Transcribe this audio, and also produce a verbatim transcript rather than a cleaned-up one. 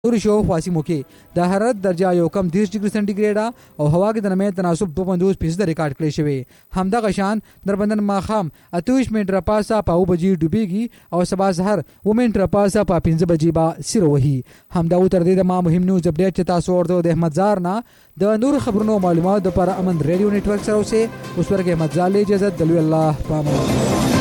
نور شو خواسمو کې د حرارت درجه یو کم دېرش ډیګري سنټیګریډ او هوا کې د نمی تناسب دوه پنځوس فیصد ریکارډ کړی شوی. همدغه شان دربندن ماښام اته ویشت منټ راپاسه په اوه بجې ډوبېږي او سبا سهار اوه منټ راپاسه په پنځه بجې به سیره وهي. همدا و تر دې د ما مهم نیوز اپډیټ چې تاسو ورته د احمد زار نه د نور خبرونو معلومات لپاره امن ریډیو نتورک سره اوسئ. اوس ورګه احمد زار له اجازه د لوی الله په امان.